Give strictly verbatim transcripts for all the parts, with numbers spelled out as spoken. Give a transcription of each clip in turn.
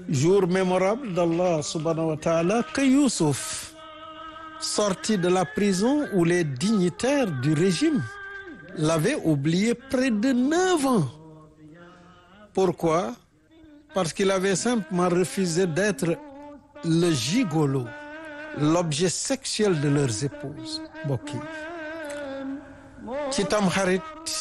Jour mémorable d'Allah subhanahu wa ta'ala que Youssouf, sorti de la prison où les dignitaires du régime l'avaient oublié près de neuf ans. Pourquoi? Parce qu'il avait simplement refusé d'être le gigolo, l'objet sexuel de leurs épouses. Mbokk yi ci Tamxarit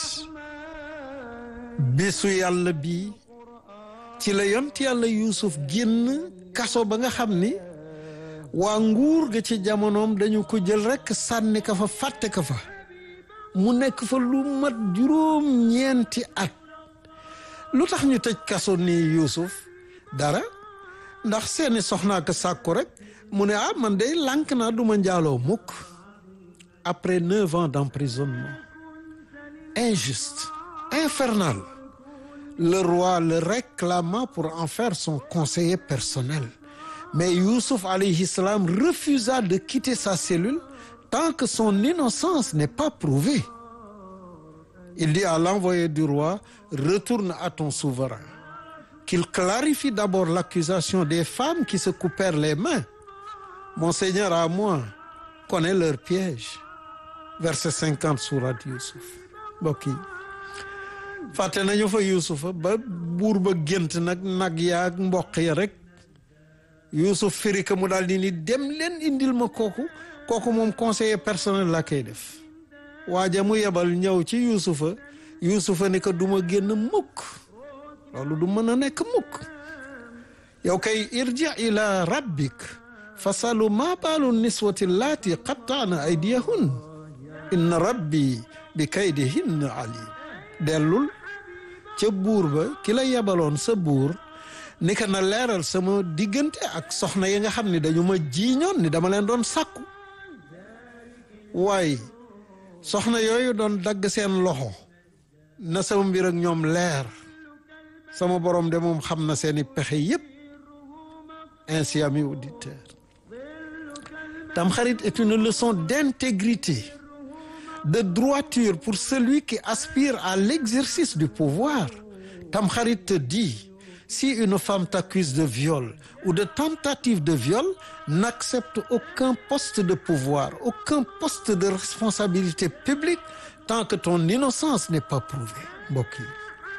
bésu yàlla bi ci la yont yàlla Yuusuf génn kaso ba nga xam ni waa nguur ga ci jamonoom dañu ko jël rekk sànni ka fa fàtte ka fa mu nekk fa lu mat juróom ñeenti at. lu tax ñu tëj kaso ni Yuusuf dara ndax seeni soxnaa ko sàkku rek mu ne ah man de lànk naa duma njaaloo mukk. Après neuf ans d'emprisonnement injuste, infernal, le roi le réclama pour en faire son conseiller personnel. Mais Youssouf alayhi salam refusa de quitter sa cellule tant que son innocence n'est pas prouvée. Il dit à l'envoyé du roi, retourne à ton souverain, qu'il clarifie d'abord l'accusation des femmes qui se coupèrent les mains. Mon Seigneur à moi connaît leur piège. Verset cinquante sourate Youssouf. Mbokk yi fàtte nañu fa Youssouf ba buur ba gént nag nag yaag mboq ya rek Youssouf firi ka mu daal di ni dem leen indil ma kooku kooku moom conseiller personnel la koy def waaja mu yebal ñëw ci Youssoufa Youssoufa ni ko du ma génn mukk loolu du mën a nekk mukk yow kay irji ila rabbik fasalu ma baalu niswati laati qattaana aydiyahun inna rabbi bi kaydihinna alim dellul ca buur ba ki la yebaloon sa buur ni ka na leeral sama diggante ak soxna yi nga xam ne dañu ma jiiñoon ni dama leen doon sàkku waaye soxna yooyu doon dagg seen loxo na sama mbir ak ñoom leer sama borom de moom xam na seeni pexe yépp. Ainsi, amis auditeurs, Tamxarit est une leçon d'intégrité, de droiture pour celui qui aspire à l'exercice du pouvoir. Tamxarit te dit, si une femme t'accuse de viol ou de tentative de viol, n'accepte aucun poste de pouvoir, aucun poste de responsabilité publique tant que ton innocence n'est pas prouvée. Mbokk yi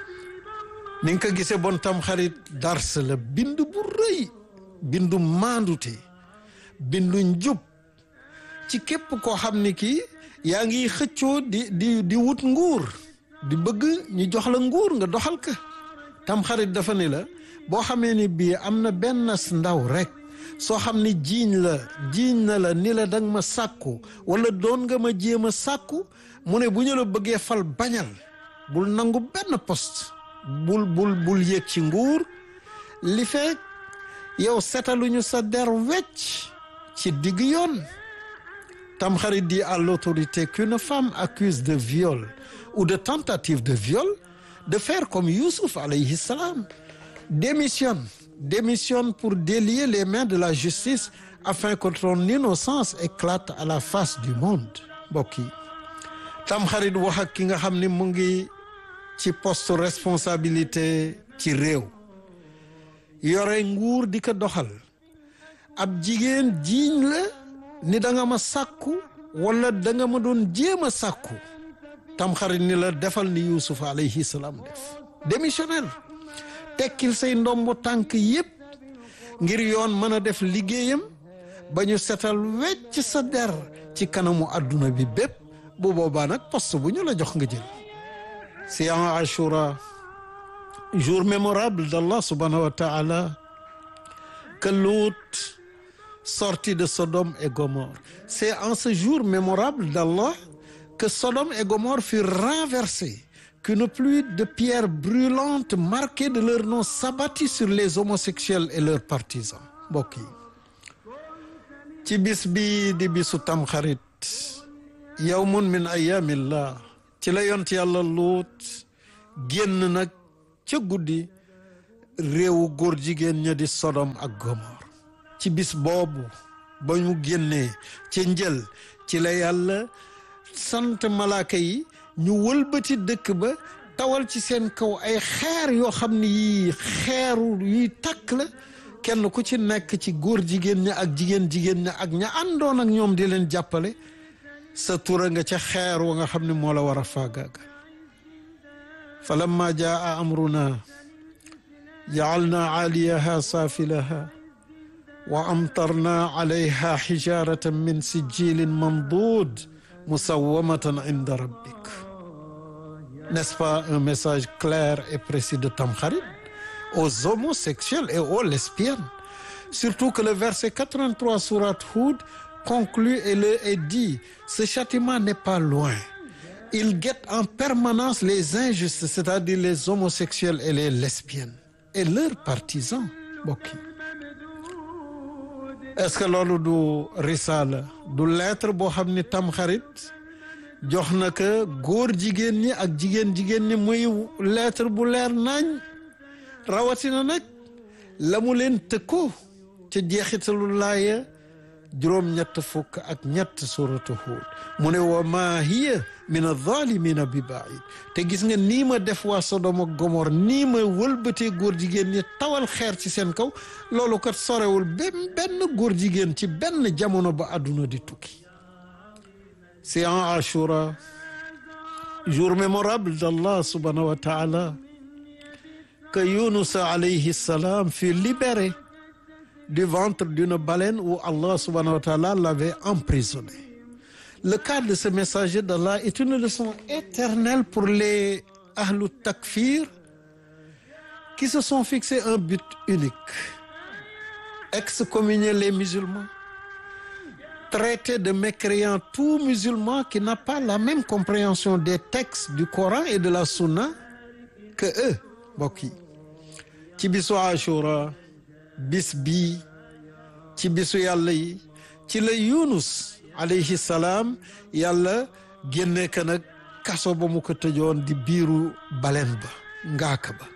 ni nga ko gisee bon Tamxarit dars la bind bu rëy, bindu maandute, bindu njub ci képp koo xam ni kii yaa ngi xëccoo di di di wut nguur di bëgg ñu jox la nguur nga doxal ka. Tamxarit dafa ni la boo xamee ni bii am na benn ndaw rek soo xam ni jiiñ la jiiñ na la ni la danga ma sàkku wala doon nga ma jéem a sàkku mu ne bu ñu la bëggee fal bañal bul nangu benn poste bul bul bul yéeg ci nguur li fekk yow setaluñu sa der wecc ci digg yoon. Tamxarit dit à l'autorité qu'une femme accuse de viol ou de tentative de viol de faire comme Youssouf alayhi salam, démissionne démissionne pour délier les mains de la justice afin que ton innocence éclate à la face du monde. Mbokk yi Tamxarit wax ak ki nga xam ni mu ngi ci poste responsabilité ci réew yore nguur di ko doxal ab jigéen jiiñ la ni da nga ma sàkku wala da nga ma doon jéem a sàkku. Tamxarit ni la defal ni Youssouf alayhi salaam def démissionnel tekkil say ndombo tànk yépp ngir yoon mën a def liggéeyam ba ñu setal wecc sa der ci kanamu adduna bi bépp bu boobaa nag poste bu ñu la jox nga jël. C'est en Ashura, jour mémorable d'Allah subhanahu wa ta'ala, que Lot sortit de Sodome et Gomorrhe. C'est en ce jour mémorable d'Allah que Sodome et Gomorrhe furent renversés, qu'une pluie de pierres brûlantes marquées de leur nom s'abattit sur les homosexuels et leurs partisans. Mbokk yi ci bis bi di bisu Tamxarit, yawmun min ayyamillah, ci la yont yàlla Luut génn nag ca guddi réewu góor jigéen ña di Sodom ak Gomor. Ci bis boobu ba mu génnee ci njël ci la yàlla sant malaaka yi ñu wëlbati dëkk ba tawal ci seen kaw ay xeer yoo xam ne yii xeeru yuy tàkk la kenn ku ci nekk ci góor jigéen ña ak jigéen jigéen ña ak ña àndoon ak ñoom di leen jàppale sa tura nga ca xeer wa nga xam ne moo la war a faagaagal fa lamma jaa amruna jaalna aaliyaha saafilaha wa amtarna alayha xijaratan min sijilin mandud musawamatan inda rabbik. N'est-ce pas un message clair et précis de Tamkharit aux homosexuels et aux lesbiennes? Surtout que le verset quatre-vingt-trois sourate Hud conclut et le est dit, ce châtiment n'est pas loin. Il guette en permanence les injustes, c'est-à-dire les homosexuels et les lesbiennes et leurs partisans. Mbokk yi, est-ce que loolu du risaala du lettre boo xam ni Tamkharit jox na ko góor jigéen ñi ak jigéen jigéen ñi muy lettre bu leer nañ rawatina nag la mu leen tëkkoo ca jeexitalu laaya juróom-ñett fukk ak ñett suratu Hud mu ne wa maa hiya min adh-dhalimina bi baid. te gis nga nii ma def waa Sodom ak Gomor nii ma wëlbatee góor jigéen ñi tawal xeer ci seen kaw loolu kat sorewul benn benn góor jigéen ci benn jamono ba àdduna di tukki. C'est en Ashura, jour mémorable d'Allah subhanahu wa ta'ala, que Yunus alayhi salam fut libéré du ventre d'une baleine où Allah subhanahu wa ta'ala l'avait emprisonné. Le cas de ce messager d'Allah est une leçon éternelle pour les ahlu takfir qui se sont fixés un but unique: excommunier les musulmans, traiter de mécréant tout musulman qui n'a pas la même compréhension des textes du Coran et de la Sunna que eux. Mbokk yi, ci bisu Ashura, bis bii ci bisu yàlla yi ci la Yunus alayhi salaam yàlla génne ka nag kaso ba mu ko tëjoon di biiru baleine ba ngaaka ba.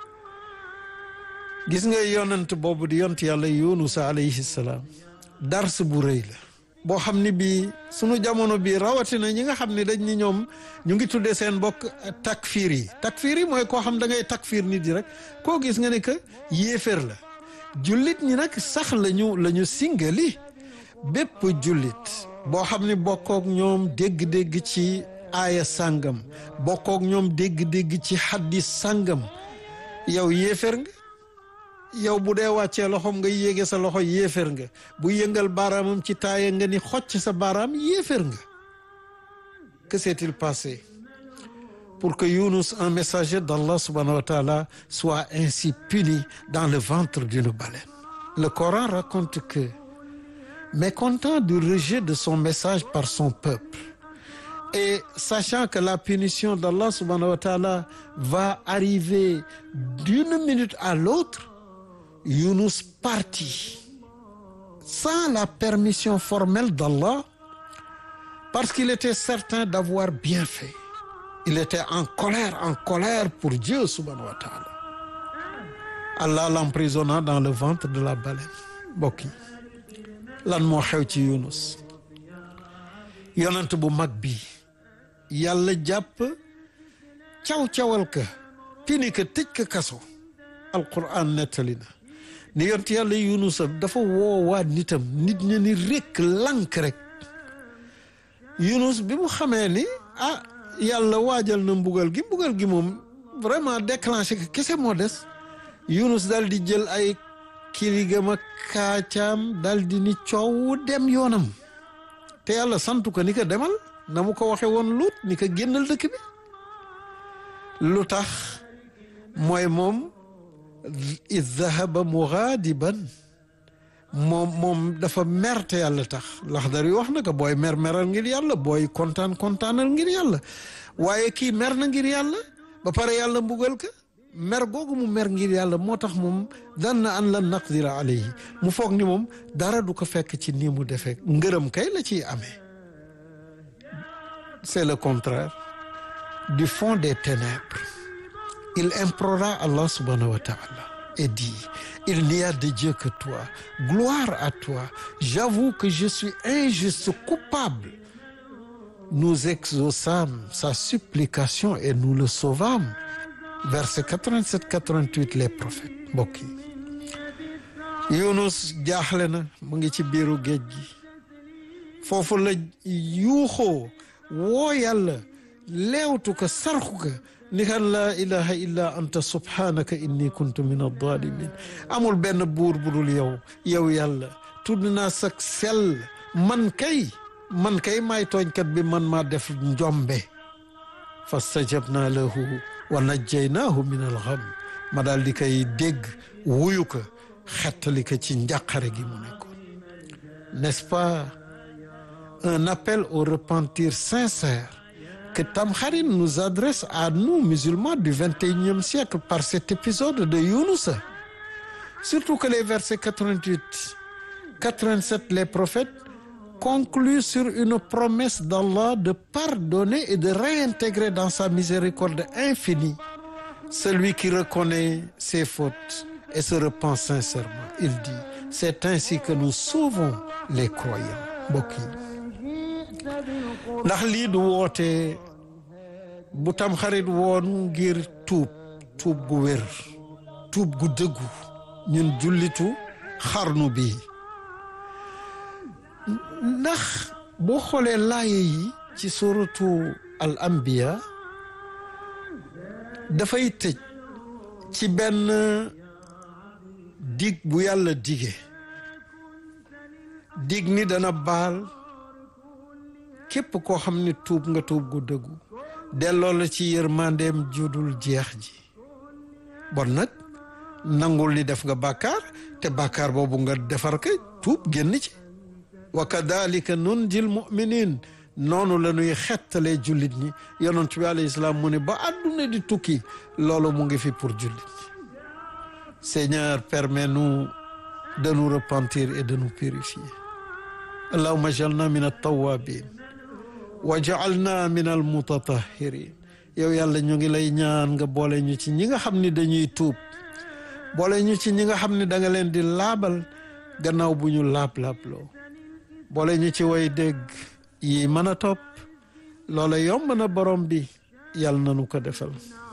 Gis nga yonent boobu di yont yàlla Yunus alayhi salaam dars bu rëy la boo xam ni bii sunu jamono bii rawatina ñi nga xam ne dañ ni ñoom ñu ngi tuddee seen bokk takfiir yi takfiir yi mooy koo xam da ngay takfiir nit yi rek koo gis nga ne que yéeféer la. jullit ñi nag sax lañu la ñu singali bépp jullit boo xam ne bokkook ñoom dégg-dégg ci aaya sàngam bokkook ñoom dégg-dégg ci xaddis sàngam yow yéeféer nga. yow bu dee wàccee loxoom nga yéege sa loxo yéeféer nga bu yëngal baaraamam ci taaye nga ni xocc sa baaraam yéeféer nga. Que s'est-il passé pour que Yunus, un messager d'Allah subhanahu wa ta'ala, soit ainsi puni dans le ventre d'une baleine? Le Coran raconte que, mécontent du rejet de son message par son peuple et sachant que la punition d'Allah subhanahu wa ta'ala va arriver d'une minute à l'autre, Yunus partit sans la permission formelle d'Allah parce qu'il était certain d'avoir bien fait. Il était en colère, en colère pour Dieu subhanahu wa ta'ala. Allah l'emprisonna dans le ventre de la baleine. Mbokk yi, lan moo xew ci Yunus yonent bu mag bi yàlla jàpp caw-cawal ka pini ka tëj ka kaso. Alquran nettali na ni yonent yàlla Yunus dafa woowaa nitam nit ñi ni rekk lank rek. Yunus bi mu xamee ni ah yàlla waajal na mbugal gi mbugal gi moom vraiment déclenché que kese moo des Yunus dal di jël ay kirigam ak kaacaam dal di ni coow dem yoonam te yàlla santu ko ni ko demal na mu ko waxe woon Luut ni ko génnal dëkk bi. lu tax mooy moom id dahaba mughadiban moom moom dafa mer te yàlla tax. Laxdari wax na ko booy mer meral ngir yàlla booy kontaan kontaanal ngir yàlla waaye kii mer na ngir yàlla ba pare yàlla mbugal ka mer googu mu mer ngir yàlla moo tax moom danna an lan naqdira alayhi mu foog ni moom dara du ko fekk ci nii mu defee ngërëm kay la ciy amee. C'est le contraire. Du fond des ténèbres il implora Allah subhanahu wa ta'ala et dit: il n'y a de Dieu que toi, gloire à toi, j'avoue que je suis injuste, coupable. Nous exaucâmes sa supplication et nous le sauvâmes. Verset quatre-vingt-sept quatre-vingt-huit les prophètes. Mbokk yi Yunus jaaxle na mu ngi ci biiru géej gi foofu la yuuxoo woo yàlla leewtu ko sarxu ko ni kan laa ilaha illa anta subhanaka inni kuntu min adh-dhalimin amul benn buur bu dul yow yow yàlla tudd naa sak sell man kay man kay maay tooñkat bi man maa def njombe fastajabna lahu wa najjaynaahu min al-gham ma daal di koy dégg wuyu ko xettali ko ci njàqare gi mu nekkoon. N'est-ce pas un appel au repentir sincère que Tamkharit nous adresse à nous musulmans du vingt et unième siècle par cet épisode de Younous? Surtout que les versets quatre-vingt-huit quatre-vingt-sept, les prophètes concluent sur une promesse d'Allah de pardonner et de réintégrer dans sa miséricorde infinie celui qui reconnaît ses fautes et se repent sincèrement. Il dit, c'est ainsi que nous sauvons les croyants. Mbokk yi ndax lii du woote bu Tamxarit woon ngir tuub tuub gu wér tuub gu dëggu ñun jullitu xarnu bi ndax boo xoolee laaye yi ci suratu al anbiya dafay tëj ci benn dig bu yàlla dige dig ni dana baal képp koo xam ni tuub nga tuub gu dëggu delloo la ci yërmandeem judul jeex ji bon nag nangul ni def nga bàkkaar te bàkkaar boobu nga defar ko tuub génn ci wa kadhalika nunjil mu'minin noonu la ñuy xettalee jullit ñi yonent bi alayhi salaam mu ne ba àdduna di tukki loolu mu ngi fi pour jullit ñi. Seigneur, permets-nous de nous repentir et de nous purifier. Allahumma ij'alna min at-tawwabin waj'alna min al-mutatahhirin. yow yàlla ñu ngi lay ñaan nga boole ñu ci ñi nga xam ni dañuy tuub boole ñu ci ñi nga xam ni da nga leen di laabal gannaaw bu ñu laab-laabloo boole ñu ci way dégg yi mën a topp loola yomb na borom bi yàlla na nu ko defal.